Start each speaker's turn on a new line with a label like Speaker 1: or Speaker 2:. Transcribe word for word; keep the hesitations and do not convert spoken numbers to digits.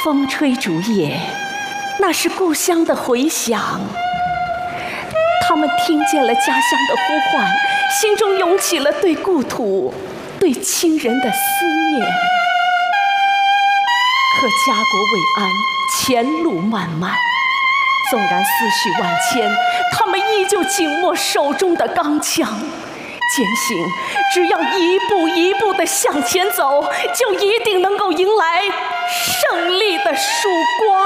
Speaker 1: 风吹竹叶，那是故乡的回响。他们听见了家乡的呼唤，心中涌起了对故土、对亲人的思念。可家国未安，前路漫漫，纵然思绪万千，他们依旧紧握手中的钢枪，坚信只要一步一步地向前走，就一定能够迎来胜利的曙光。